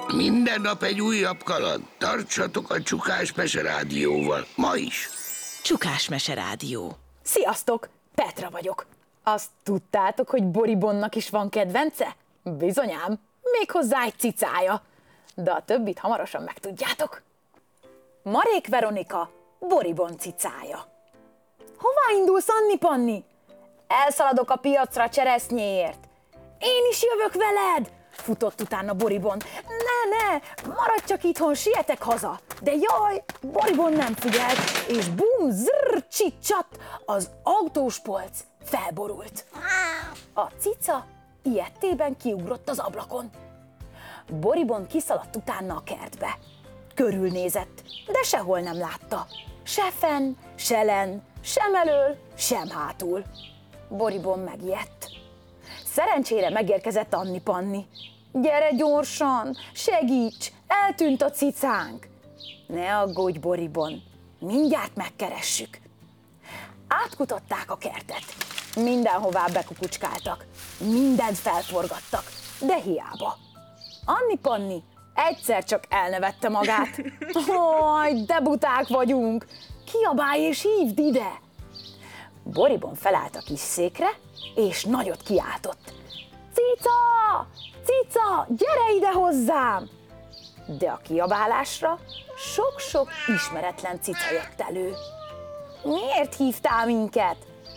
Minden nap egy újabb kaland. Tartsatok a Csukás Mese Rádióval. Ma is. Csukás Mese Rádió. Sziasztok! Petra vagyok. Azt tudtátok, hogy Boribonnak is van kedvence? Bizonyám, méghozzá egy cicája. De a többit hamarosan megtudjátok. Marék Veronika, Boribon cicája. Hová indulsz, Anni Panni? Elszaladok a piacra cseresznyéért. Én is jövök veled! Futott utána Boribon. Ne, maradj csak itthon, sietek haza. De jaj, Boribon nem figyelt, és bum, zrr, csicsat, az autós polc felborult. A cica ilyetében kiugrott az ablakon. Boribon kiszaladt utána a kertbe. Körülnézett, de sehol nem látta. Se fenn, se lenn, sem elől, sem hátul. Boribon megijedt. Szerencsére megérkezett Anni Panni. Gyere gyorsan, segíts, eltűnt a cicánk. Ne aggódj, Boribon, mindjárt megkeressük. Átkutatták a kertet. Mindenhová bekukucskáltak, mindent felforgattak, de hiába. Anni Panni egyszer csak elnevette magát. Haj, de buták vagyunk, kiabálj és hívd ide! Boribon felállt a kis székre, és nagyot kiáltott. Cica! Cica, gyere ide hozzám! De a kiabálásra sok-sok ismeretlen cica jött elő. Miért hívtál minket?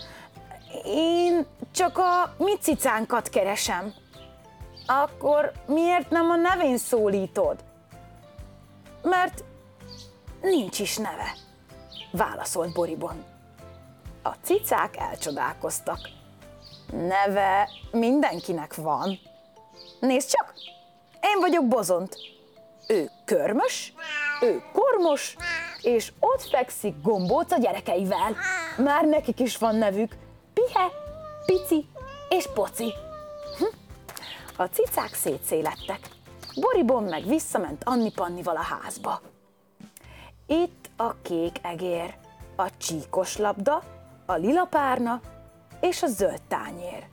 Én csak a mi cicánkat keresem. Akkor miért nem a nevén szólítod? Mert nincs is neve, válaszolt Boribon. A cicák elcsodálkoztak. Neve mindenkinek van. Nézd csak, én vagyok Bozont. Ő Körmös, ő Kormos, és ott fekszik Gombóc a gyerekeivel. Már nekik is van nevük. Pihe, Pici és Poci. A cicák szétszélettek. Boribon meg visszament Anni Pannival a házba. Itt a kék egér, a csíkos labda, a lila párna és a zöld tányér.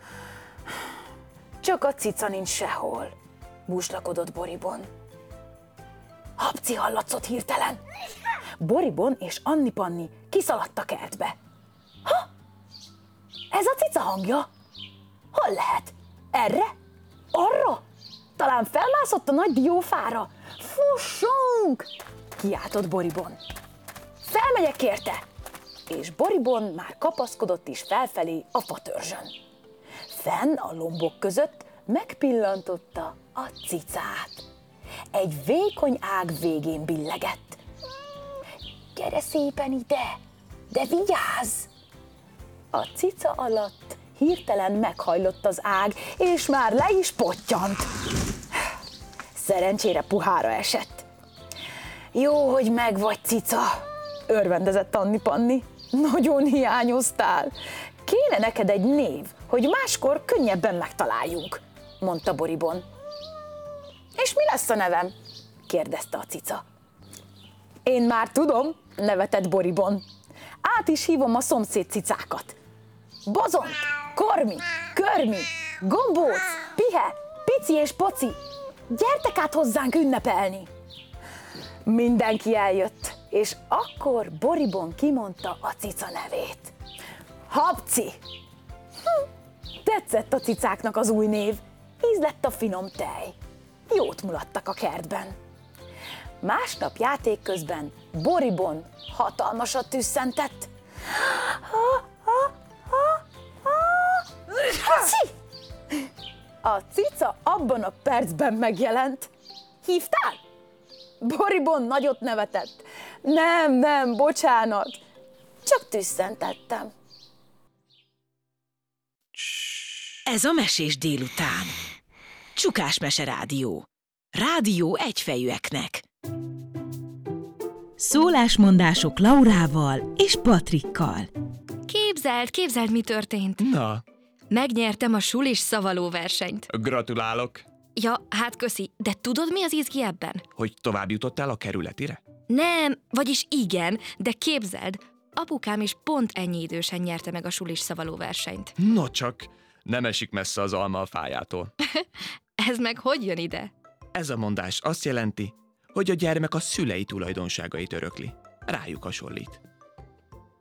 Csak a cica nincs sehol, búslakodott Boribon. Habci hallatszott hirtelen. Boribon és Anni Panni kiszaladt a kertbe. Ha! Ez a cica hangja? Hol lehet? Erre? Arra? Talán felmászott a nagy diófára. Fussunk! Kiáltott Boribon. Felmegyek érte! És Boribon már kapaszkodott is felfelé a fatörzsön. Fenn a lombok között megpillantotta a cicát. Egy vékony ág végén billegett. Gyere szépen ide, de vigyázz! A cica alatt hirtelen meghajlott az ág, és már le is pottyant. Szerencsére puhára esett. Jó, hogy megvagy, cica, örvendezett Anni Panni. Nagyon hiányoztál. Kéne neked egy név, hogy máskor könnyebben megtaláljunk, mondta Boribon. És mi lesz a nevem? kérdezte a cica. Én már tudom, nevetett Boribon. Át is hívom a szomszéd cicákat. Bozont, Kormi, Körmi, Gombóc, Pihe, Pici és Poci, gyertek át hozzánk ünnepelni! Mindenki eljött, és akkor Boribon kimondta a cica nevét. Habci! Tetszett a cicáknak az új név, íz lett a finom tej. Jót mulattak a kertben. Másnap játék közben Boribon hatalmasat tüsszentett. Haci! A cica abban a percben megjelent. Hívtál? Boribon nagyot nevetett. Nem, bocsánat. Csak tüsszentettem. Ez a Mesés délután. Csukás Mese Rádió. Rádió egyfejűeknek. Szólásmondások Laurával és Patrikkal. Képzeld, mi történt. Na, Megnyertem a sulis szavaló versenyt. gratulálok, Ja, hát köszi, de tudod, mi az izgi ebben? hogy tovább jutottál a kerületire? Nem, vagyis igen, de képzeld, apukám is pont ennyi idősen nyerte meg a sulis szavaló versenyt. No csak, nem esik messze az alma a fájától. Ez meg hogy jön ide? Ez a mondás azt jelenti, hogy a gyermek a szülei tulajdonságait örökli. Rájuk hasonlít.